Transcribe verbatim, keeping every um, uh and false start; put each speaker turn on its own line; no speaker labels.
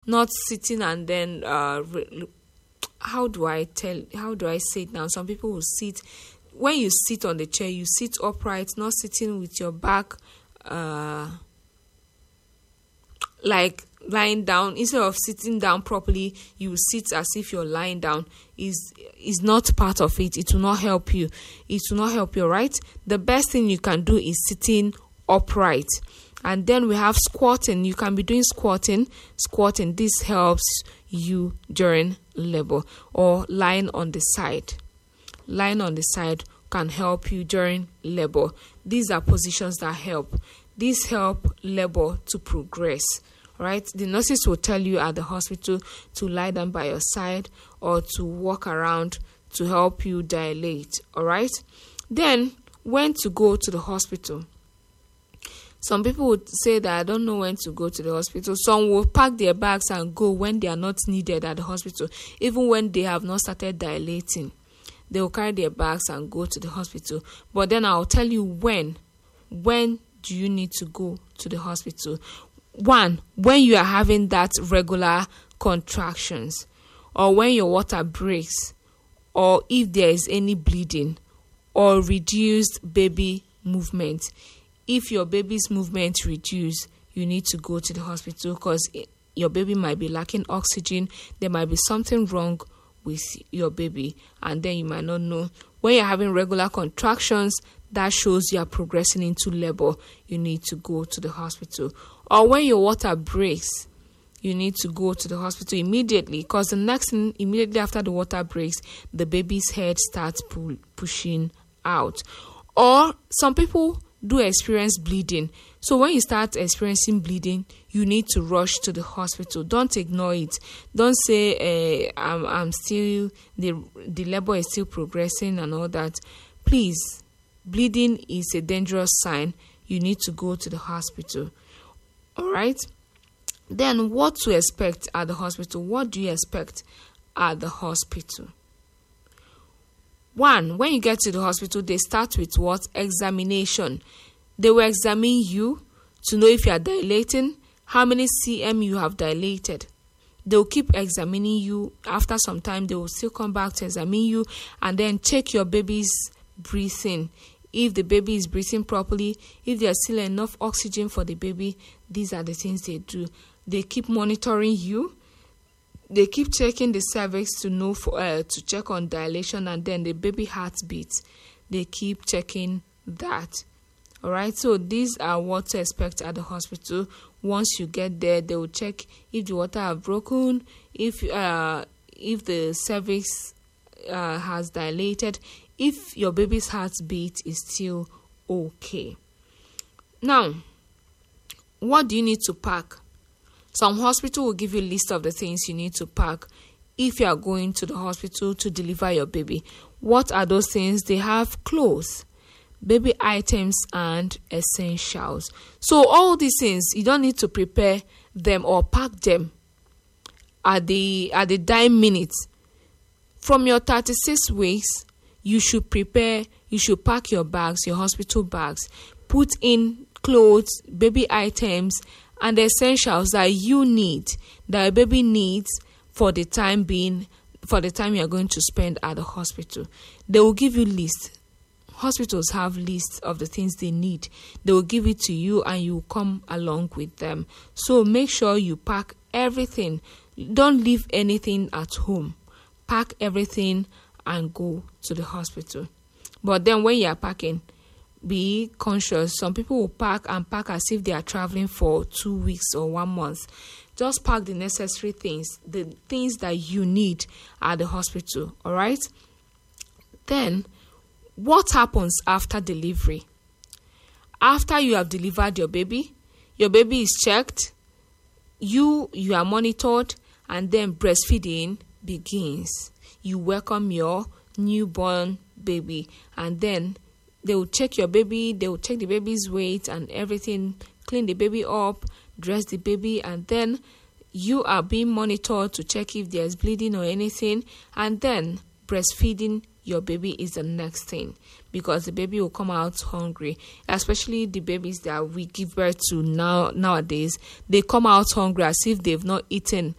not sitting and then uh re- how do I tell how do I say it now? Some people will sit. When you sit on the chair, you sit upright, not sitting with your back uh like lying down. Instead of sitting down properly, you sit as if you're lying down. Is is not part of it. It will not help you. It will not help you, right? The best thing you can do is sitting upright. And then we have squatting. You can be doing squatting. Squatting. This helps you during labor. Or lying on the side. Lying on the side can help you during labor. These are positions that help. These help labor to progress. Right? The nurses will tell you at the hospital to lie down by your side or to walk around to help you dilate. All right? Then, when to go to the hospital? Some people would say that I don't know when to go to the hospital. Some will pack their bags and go when they are not needed at the hospital, even when they have not started dilating. They will carry their bags and go to the hospital. But then I'll tell you when. When do you need to go to the hospital? One, when you are having that regular contractions, or when your water breaks, or if there is any bleeding, or reduced baby movement. If your baby's movement reduce, you need to go to the hospital because your baby might be lacking oxygen. There might be something wrong with your baby, and then you might not know. When you're having regular contractions, that shows you are progressing into labor. You need to go to the hospital. Or when your water breaks, you need to go to the hospital immediately because the next thing, immediately after the water breaks, the baby's head starts pull, pushing out. Or some people do experience bleeding. So when you start experiencing bleeding, you need to rush to the hospital. Don't ignore it. Don't say, uh, I'm, I'm still, the, the labor is still progressing and all that. Please, bleeding is a dangerous sign. You need to go to the hospital. All right? Then what to expect at the hospital? What do you expect at the hospital? One, when you get to the hospital, they start with what? Examination. They will examine you to know if you are dilating, how many cm you have dilated. They will keep examining you. After some time, they will still come back to examine you and then check your baby's breathing. If the baby is breathing properly, if there's still enough oxygen for the baby, these are the things they do. They keep monitoring you. They keep checking the cervix to know for uh, to check on dilation and then the baby heartbeat. They keep checking that. All right. So these are what to expect at the hospital. Once you get there, they will check if the water have broken, if uh if the cervix uh, has dilated, if your baby's heartbeat is still okay. Now, what do you need to pack? Some hospital will give you a list of the things you need to pack if you are going to the hospital to deliver your baby. What are those things? They have clothes, baby items, and essentials. So all these things, you don't need to prepare them or pack them at the at the dime minute. From your thirty-six weeks, you should prepare, you should pack your bags, your hospital bags, put in clothes, baby items, and the essentials that you need, that a baby needs for the time being, for the time you are going to spend at the hospital. They will give you lists. Hospitals have lists of the things they need. They will give it to you and you come along with them. So make sure you pack everything. Don't leave anything at home. Pack everything and go to the hospital. But then when you are packing, be conscious. Some people will pack and pack as if they are traveling for two weeks or one month. Just pack the necessary things, the things that you need at the hospital. All right? Then, what happens after delivery? After you have delivered your baby, your baby is checked, you you are monitored, and then breastfeeding begins. You welcome your newborn baby, and then they will check your baby, they will check the baby's weight and everything, clean the baby up, dress the baby, and then you are being monitored to check if there's bleeding or anything, and then breastfeeding your baby is the next thing, because the baby will come out hungry, especially the babies that we give birth to now nowadays. They come out hungry as if they've not eaten